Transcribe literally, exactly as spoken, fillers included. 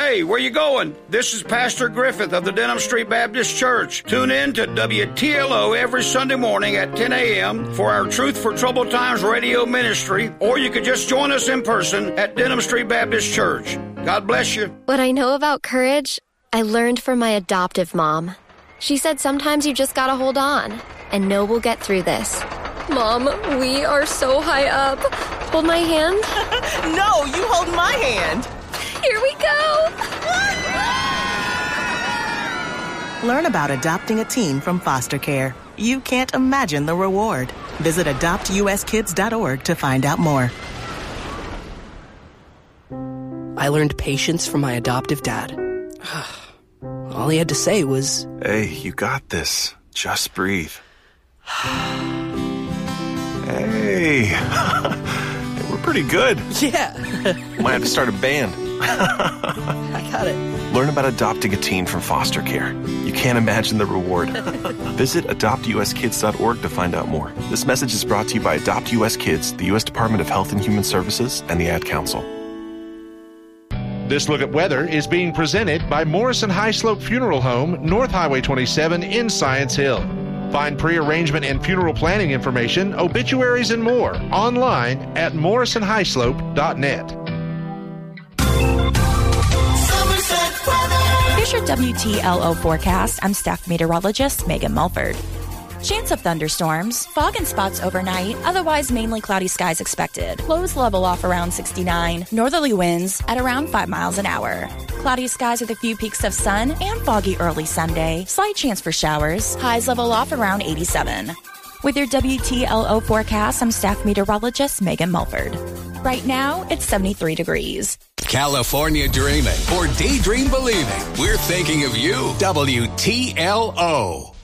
Hey, where you going? This is Pastor Griffith of the Denham Street Baptist Church. Tune in to W T L O every Sunday morning at ten a.m. for our Truth for Troubled Times radio ministry, or you could just join us in person at Denham Street Baptist Church. God bless you. What I know about courage, I learned from my adoptive mom. She said sometimes you just gotta hold on and know we'll get through this. Mom, we are so high up. Hold my hand. No, you hold my hand. Here we go. Learn about adopting a teen from foster care. You can't imagine the reward. Visit adopt u s kids dot org to find out more. I learned patience from my adoptive dad. All he had to say was, "Hey, you got this. Just breathe." Hey, we're pretty good. Yeah. Might have to start a band. I got it. Learn about adopting a teen from foster care. You can't imagine the reward. Visit adopt u s kids dot org to find out more. This message is brought to you by Adopt U S Kids, the U S Department of Health and Human Services, and the Ad Council. This Look at Weather is being presented by Morrison High Slope Funeral Home, North Highway twenty-seven in Science Hill. Find pre-arrangement and funeral planning information, obituaries, and more online at morrison high slope dot net. Here's your W T L O forecast. I'm staff meteorologist Megan Mulford. Chance of thunderstorms, fog and spots overnight, otherwise mainly cloudy skies expected. Lows level off around sixty-nine, northerly winds at around five miles an hour. Cloudy skies with a few peaks of sun and foggy early Sunday. Slight chance for showers, highs level off around eighty-seven. With your W T L O forecast, I'm staff meteorologist Megan Mulford. Right now, it's seventy-three degrees. California dreaming or daydream believing. We're thinking of you. W T L O.